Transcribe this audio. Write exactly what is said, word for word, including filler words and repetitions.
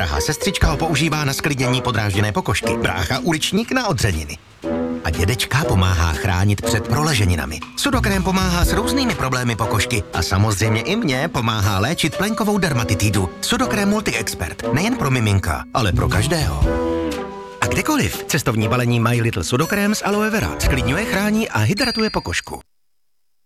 Drahá sestřička ho používá na sklidnění podrážděné pokožky, brácha uličník na odřeniny. A dědečka pomáhá chránit před proleženinami. Sudokrém pomáhá s různými problémy pokožky a samozřejmě i mně pomáhá léčit plenkovou dermatitidu. Sudokrém Multi-Expert, nejen pro miminka, ale pro každého. A kdekoliv, cestovní balení My Little Sudokrém z aloe vera sklidňuje, chrání a hydratuje pokožku.